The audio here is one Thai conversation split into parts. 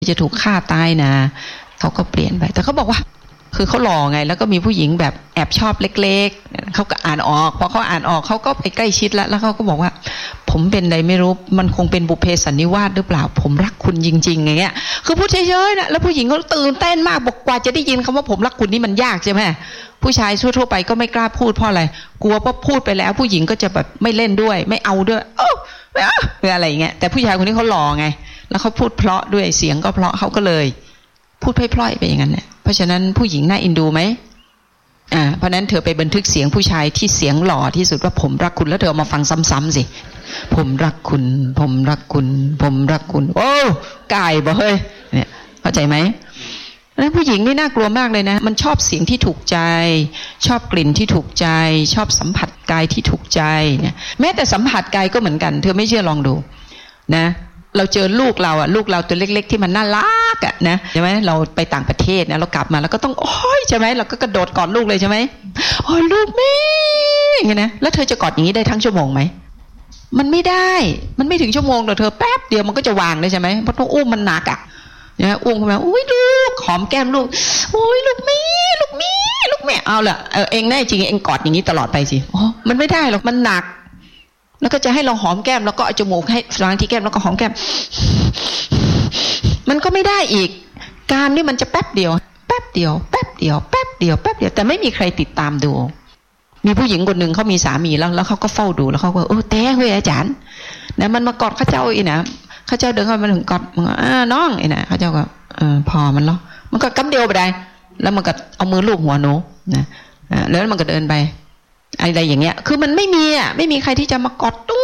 จะถูกฆ่าตายนะเขาก็เปลี่ยนไปแต่เขาบอกว่าคือเขาหล่อไงแล้วก็มีผู้หญิงแบบแอบชอบเล็กๆเขาก็อ่านออกพอเขาอ่านออกเขาก็ไปใกล้ชิดแล้วเขาก็บอกว่าผมเป็นใดไม่รู้มันคงเป็นบุพเพสันนิวาสหรือเปล่าผมรักคุณจริงๆอย่างเงี้ยคือพูดเฉยๆนะแล้วผู้หญิงเขาตื่นเต้นมากบอกกว่าจะได้ยินคำว่าผมรักคุณนี่มันยากใช่ไหมผู้ชายทั่วๆไปก็ไม่กล้าพูดเพราะอะไรกลัวว่าพูดไปแล้วผู้หญิงก็จะแบบไม่เล่นด้วยไม่เอาด้วยไม่เอาอะไรอย่างเงี้ยแต่ผู้ชายคนนี้เขาหล่อไงแล้วเขาพูดเพราะด้วยเสียงก็เพราะเขาก็เลยพูดพล่อยๆไปอย่างนั้นเนี่ยเพราะฉะนั้นผู้หญิงน่าเอ็นดูไหมเพราะนั้นเธอไปบันทึกเสียงผู้ชายที่เสียงหล่อที่สุดว่าผมรักคุณแล้วเธอเอามาฟังซ้ำๆสิผมรักคุณผมรักคุณผมรักคุณโอ้กายบ่เฮ้ยเนี่ยเข้าใจไหมแล้วผู้หญิงนี่น่ากลัวมากเลยนะมันชอบเสียงที่ถูกใจชอบกลิ่นที่ถูกใจชอบสัมผัสกายที่ถูกใจเนี่ยแม้แต่สัมผัสกายก็เหมือนกันเธอไม่เชื่อลองดูนะเราเจอลูกเราลูกเราตัวเล็กๆที่มันน่ารักนะใช่ไหมเราไปต่างประเทศนะเรากลับมาแล้วก็ต้องโอ้ยใช่ไหมเราก็กระโดดกอดลูกเลยใช่ไหมโอ้ยลูกแม่อย่างเงี้ยนะแล้วเธอจะกอดอย่างนี้ได้ทั้งชั่วโมงไหมมันไม่ได้มันไม่ถึงชั่วโมงหรอกเธอแป๊บเดียวมันก็จะวางเลยใช่ไหมเพราะต้องอุ้มมันหนักเนี่ยอุ้มเข้ามาอุ้ยลูกหอมแก้มลูกโอ้ยลูกแม่ลูกแม่ลูกแม่เอาล่ะเองแน่จริงเองกอดอย่างนี้ตลอดไปสิมันไม่ได้หรอกมันหนักแล้วก็จะให้เราหอมแก้มแล้วก็เอาจมูกให้ล้างที่แก้มแล้วก็หอมแก้มมันก็ไม่ได้อีกการนี่มันจะแป๊บเดียวแป๊บเดียวแป๊บเดียวแป๊บเดียวแป๊บเดียวแต่ไม่มีใครติดตามดูมีผู้หญิงคนหนึ่งเขามีสามีแล้วเขาก็เฝ้าดูแล้วเขาก็เต้เฮ้ยอาจารย์นะมันมากอดข้าเจ้าอีนะข้าเจ้าเดินเข้ามาถึงกอดน้องอีนะข้าเจ้าก็พอมันแล้วมันก็กำเดียวไปได้แล้วมันก็เอามือลูบหัวหนูนะแล้วมันก็เดินไปอะไรอย่างเงี้ยคือมันไม่มีใครที่จะมากอดตุ้ง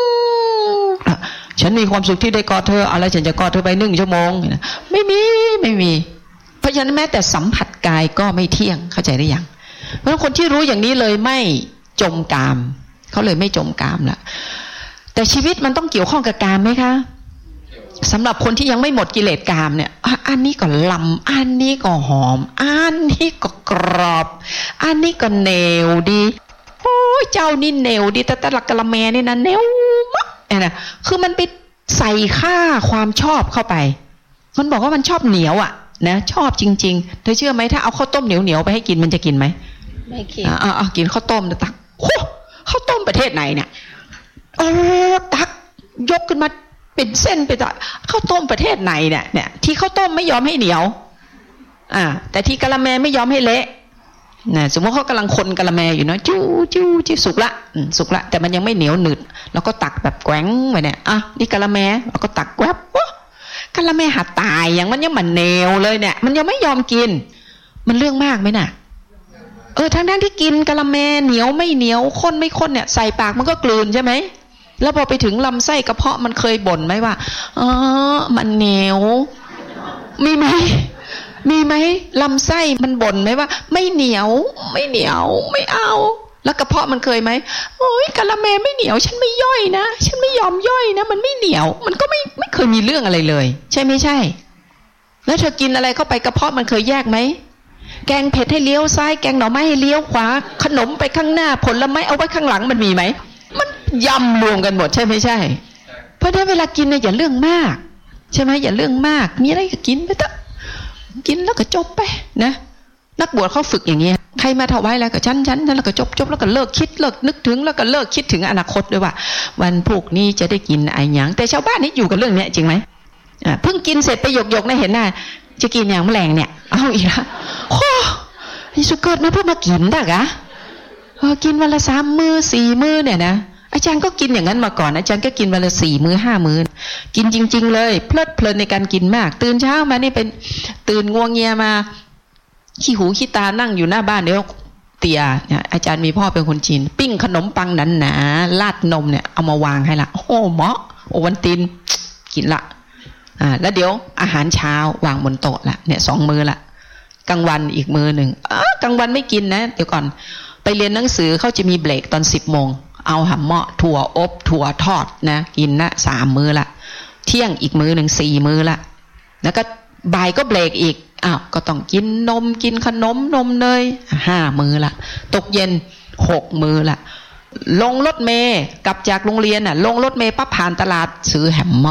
ฉันมีความสุขที่ได้กอดเธออะไรฉันจะกอดเธอไป1 ชั่วโมงไม่มีเพราะฉะนั้นแม้แต่สัมผัสกายก็ไม่เที่ยงเข้าใจหรือยังเพราะคนที่รู้อย่างนี้เลยไม่จมกามเขาเลยไม่จมกามละแต่ชีวิตมันต้องเกี่ยวข้องกับกามไหมคะสำหรับคนที่ยังไม่หมดกิเลสกามเนี่ยอันนี้ก็ลำอันนี้ก็หอมอันนี้ก็กรอบอันนี้ก็เหนียวดีโอ้ยเจ้านี่เหนียวดีแต่ละกะละแมนี่นะเหนียวมากเนี่ยคือมันไปใส่ค่าความชอบเข้าไปมันบอกว่ามันชอบเหนียวนะชอบจริงๆเธอเชื่อไหมถ้าเอาข้าวต้มเหนียวไปให้กินมันจะกินไหมไม่กินกินข้าวต้มตักข้าวต้มประเทศไหนเนี่ยตักยกขึ้นมาเป็นเส้นไปต่อข้าวต้มประเทศไหนเนี่ยที่ข้าวต้มไม่ยอมให้เหนียวแต่ที่กะละแมไม่ยอมให้เละนะสมมติเขากำลังคนกะละแมอยู่เนาะจิ้วสุกละแต่มันยังไม่เหนียวหนืดแล้วก็ตักแบบแกว้งไปเนี่ยนี่กะละแมแล้วก็ตักแกวบกะละแมหาตายอย่างมันยังมันเหนียวเลยเนี่ยมันยังไม่ยอมกินมันเรื่องมากไหมน่ะทั้งที่กินกะละแมเหนียวไม่เหนียวข้นไม่ข้นเนี่ยใส่ปากมันก็กลืนใช่ไหมแล้วพอไปถึงลำไส้กระเพาะมันเคยบ่นไหมว่ามันเหนียวมีไหมลำไส้มันบ่นไหมว่าไม่เหนียวไม่เอาแล้วกระเพาะมันเคยไหมโอ้ยกะละแมไม่เหนียวฉันไม่ย่อยนะฉันไม่ยอมย่อยนะมันไม่เหนียวมันก็ไม่เคยมีเรื่องอะไรเลยใช่ไม่ใช่แล้วเธอกินอะไรเข้าไปกระเพาะมันเคยแยกไหมแกงเผ็ดให้เลี้ยวซ้ายแกงหน่อไม้ให้เลี้ยวขวาขนมไปข้างหน้าผลไม้เอาไว้ข้างหลังมันมีไหมมันยำรวมกันหมดใช่ไม่ใช่เพราะฉะนั้นเวลากินเนี่ยอย่าเรื่องมากใช่ไหมอย่าเรื่องมากมีอะไรก็กินไปเถอะกินแล้วก็จบไปนะนักบวชเขาฝึกอย่างเงี้ยใครมาถวายแล้วก็ชั้นแล้วก็จบแล้วก็เลิกคิดเลิกนึกถึงแล้วก็เลิกคิดถึงอนาคตด้วยว่าวันพรุ่งนี้จะได้กินอะไรอย่างแต่ชาวบ้านนี่อยู่กับเรื่องเนี้ยจริงไหมเพิ่งกินเสร็จไปหยกนะเห็นหน้าจะกินอย่างแมลงเนี่ยเอาอีกแล้วโอ้ยสุดเกิดมาเพื่อมากินได้กะกินวันละ3 มื้อ 4 มื้อเนี่ยนะอาจารย์ก็กินอย่างนั้นมาก่อนอาจารย์ก็กินวันละ4 มื้อ 5 มื้อกินจริงๆเลยเพลิดเพลินในการกินมากตื่นเช้ามานี่เป็นตื่นงัวเงียมาขี้หูขี้ตานั่งอยู่หน้าบ้านเดี๋ยวเตียเนี่ยอาจารย์มีพ่อเป็นคนจีนปิ้งขนมปังหนาๆราดนมเนี่ยเอามาวางให้ละโอ้เหมาะโอวันตินกินละแล้วเดี๋ยวอาหารเช้าวางบนโต๊ะละเนี่ย2 มื้อละกลางวันอีกมื้อหนึ่งกลางวันไม่กินนะเดี๋ยวก่อนไปเรียนหนังสือเขาจะมีเบรกตอน10 โมงเอาหำเมาะถั่วอบถั่วทอดนะกินนะ3 มื้อละเที่ยงอีกมื้อหนึ่ง4 มื้อละแล้วก็บ่ายก็เบรกอีกก็ต้องกินนมกินขนมนมเนย5 มื้อละตกเย็น6 มื้อละลงรถเมล์กลับจากโรงเรียนลงรถเมล์ปั๊บผ่านตลาดซื้อแหมเมาะ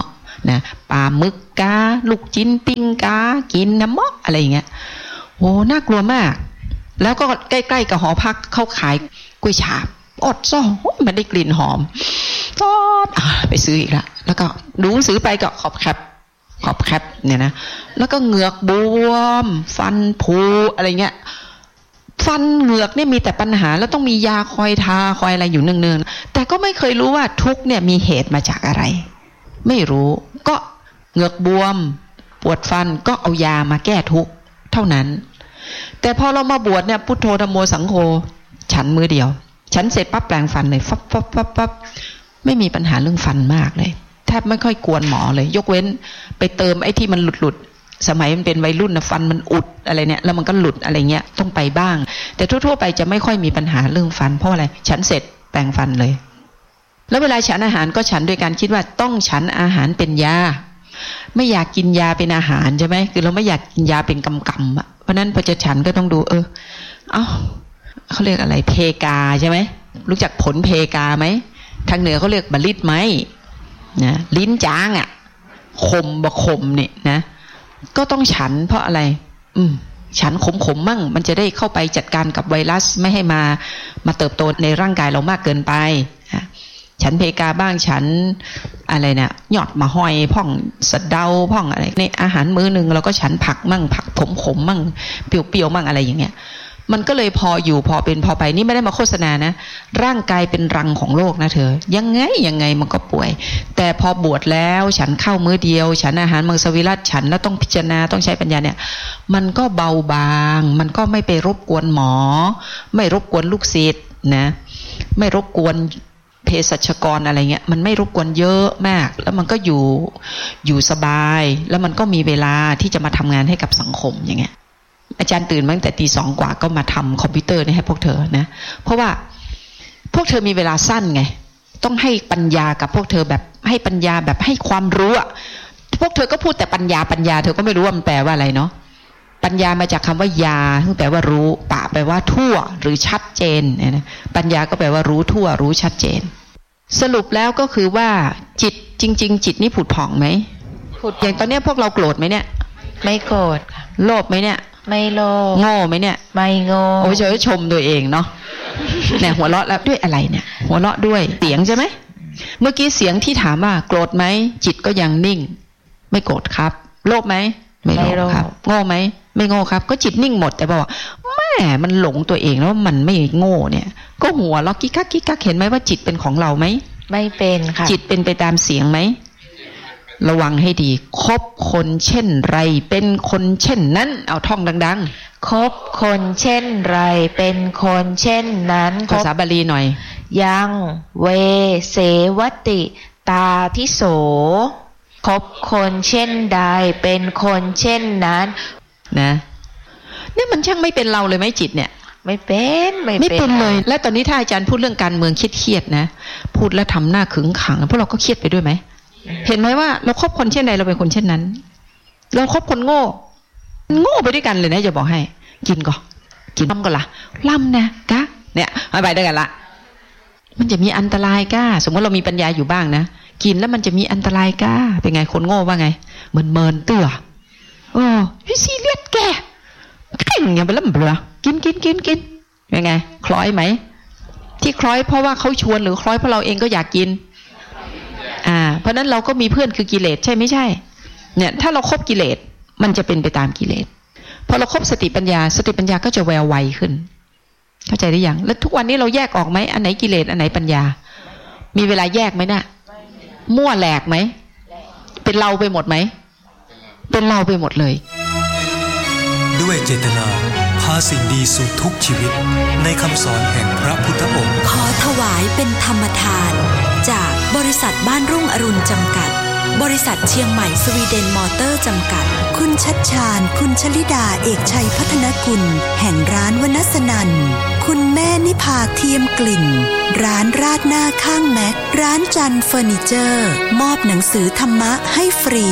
นะปลาหมึกกาลูกจิ้นปิ้งกากินน้ำมอกอะไรอย่างเงี้ยโอ้น่ากลัวมากแล้วก็ใกล้ๆกับหอพักเขาขายกล้วยฉาบอดซ่อมันได้กลิ่นหอมก็ไปซื้ออีกแล้วก็ดูหนังสือไปก็ขอบแคปเนี่ยนะแล้วก็เหงือกบวมฟันผุอะไรเงี้ยฟันเหงือกเนี่ยมีแต่ปัญหาแล้วต้องมียาคอยทาคอยอะไรอยู่เนืองๆแต่ก็ไม่เคยรู้ว่าทุกเนี่ยมีเหตุมาจากอะไรไม่รู้ก็เหงือกบวมปวดฟันก็เอายามาแก้ทุกเท่านั้นแต่พอเรามาบวชเนี่ยพุทโธธัมโมสังโฆฉันมือเดียวฉันเสร็จปั๊บแปลงฟันเลยฟับไม่มีปัญหาเรื่องฟันมากเลยแทบไม่ค่อยกวนหมอเลยยกเว้นไปเติมไอ้ที่มันหลุดสมัยมันเป็นวัยรุ่นนะฟันมันอุดอะไรเนี่ยแล้วมันก็หลุดอะไรเงี้ยต้องไปบ้างแต่ทั่วๆไปจะไม่ค่อยมีปัญหาเรื่องฟันเพราะอะไรฉันเสร็จแปรงฟันเลยแล้วเวลาฉันอาหารก็ฉันโดยการคิดว่าต้องฉันอาหารเป็นยาไม่อยากกินยาเป็นอาหารใช่ไหมคือเราไม่อยากกินยาเป็นกำอ่ะเพราะนั้นพอจะฉันก็ต้องดูเขาเรียกอะไรเพกาใช่ไหมรู้จักผลเพกาไหมทางเหนือเขาเรียกบลิดไหมนะลิ้นจางอ่ะขมเนี่ยนะก็ต้องฉันเพราะอะไรฉันขมมั่งมันจะได้เข้าไปจัดการกับไวรัสไม่ให้มาเติบโตในร่างกายเรามากเกินไปฉันเพกาบ้างฉันอะไรเนี่ยยอดมะฮอยพ่องสะเดาพ่องอะไรในอาหารมื้อนึงเราก็ฉันผักมั่งผักขมมั่งเปรี้ยวมั่งอะไรอย่างเงี้ยมันก็เลยพออยู่พอเป็นพอไปนี่ไม่ได้มาโฆษณานะร่างกายเป็นรังของโลกนะเธอยังไงมันก็ป่วยแต่พอบวชแล้วฉันเข้ามื้อเดียวฉันอาหารมังสวิรัติฉันแล้วต้องพิจารณาต้องใช้ปัญญาเนี่ยมันก็เบาบางมันก็ไม่ไปรบกวนหมอไม่รบกวนลูกศิษย์นะไม่รบกวนเภสัชกรอะไรเงี้ยมันไม่รบกวนเยอะมากแล้วมันก็อยู่สบายแล้วมันก็มีเวลาที่จะมาทำงานให้กับสังคมอย่างเงี้ยอาจารย์ตื่นมาตั้งแต่ 2:00 กว่าก็มาทำคอมพิวเตอร์ให้พวกเธอนะเพราะว่าพวกเธอมีเวลาสั้นไงต้องให้ปัญญากับพวกเธอแบบให้ปัญญาแบบให้ความรู้อ่ะพวกเธอก็พูดแต่ปัญญาเธอก็ไม่รู้ว่ามันแปลว่าอะไรเนาะปัญญามาจากคำว่ายาซึ่งแปลว่ารู้ปะแปลว่าทั่วหรือชัดเจนนะปัญญาก็แปลว่ารู้ทั่วรู้ชัดเจนสรุปแล้วก็คือว่าจิตจริงๆจิตนี่ผุดผ่องไหมผุดอย่างตอนนี้พวกเราโกรธไหมเนี่ยไม่โกรธโลภไหมเนี่ยไม่โลภโง่ไหมเนี่ยไม่โง่โอ้ยชมตัวเองเนาะเนี่ยหัวเราะแล้วด้วยอะไรเนี่ยหัวเราะด้วยเสียงใช่ไหมเมื่อกี้เสียงที่ถามว่าโกรธไหมจิตก็ยังนิ่งไม่โกรธครับโลภไหมไม่โลภครับโง่ไหมไม่โง่ครับก็จิตนิ่งหมดแต่บอกแม่มันหลงตัวเองแล้วมันไม่โง่เนี่ยก็หัวเราะกิ๊กกักเห็นไหมว่าจิตเป็นของเราไหมไม่เป็นค่ะจิตเป็นไปตามเสียงไหมระวังให้ดีคบคนเช่นไรเป็นคนเช่นนั้นเอาท่องดังๆคบคนเช่นไรเป็นคนเช่นนั้นภาษาบาลีหน่อยยังเวเสวติตาทิโสคบคนเช่นใดเป็นคนเช่นนั้นนะนี่มันช่างไม่เป็นเราเลยไหมจิตเนี่ยไม่เป็นเลยและตอนนี้ถ้าอาจารย์พูดเรื่องการเมืองเครียดๆนะพูดแล้วทำหน้าขึงขังพวกเราก็เครียดไปด้วยไหมเห็นไหมว่าเราคบคนเช่นใดเราเป็นคนเช่นนั้นเราคบคนโง่ไปด้วยกันเลยนะจะบอกให้กินล่ำก็ล่ะล่ำนะกะเนี่ยไปด้วยกันละมันจะมีอันตรายก้าสมมติเรามีปัญญาอยู่บ้างนะกินแล้วมันจะมีอันตรายก้าเป็นไงคนโง่ว่าไงเมินเตื้อพี่ซีเรียสแกแข่งอย่างไปล่ำเปลือกินเป็นไงคล้อยไหมที่คล้อยเพราะว่าเขาชวนหรือคล้อยเพราะเราเองก็อยากกินเพราะนั้นเราก็มีเพื่อนคือกิเลสใช่ไม่ใช่เนี่ยถ้าเราคบกิเลสมันจะเป็นไปตามกิเลสพอเราคบสติปัญญาก็จะแววไวขึ้นเข้าใจหรือยังแล้วทุกวันนี้เราแยกออกไหมอันไหนกิเลสอันไหนปัญญามีเวลาแยกไหมนะมั่วแหลกไหมเป็นเราไปหมดไหมเป็นเราไปหมดเลยด้วยเจตนาพาสิ่งดีสู่ทุกชีวิตในคำสอนแห่งพระพุทธองค์ขอถวายเป็นธรรมทานจากบริษัทบ้านรุ่งอรุณจำกัดบริษัทเชียงใหม่สวีเดนมอเตอร์จำกัดคุณชัชชาญคุณชลิดาเอกชัยพัฒนกุลแห่งร้านวนัสนันคุณแม่นิพาเทียมกลิ่นร้านราดหน้าข้างแม็กร้านจันเฟอร์นิเจอร์มอบหนังสือธรรมะให้ฟรี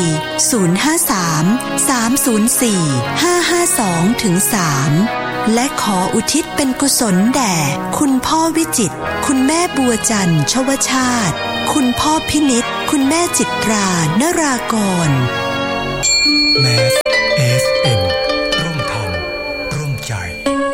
053-304-552-3และขออุทิศเป็นกุศลแด่คุณพ่อวิจิตรคุณแม่บัวจันทร์ชวชาติคุณพ่อพินิจคุณแม่จิตรานรากรแมส FM ร่วมทำร่วมใจ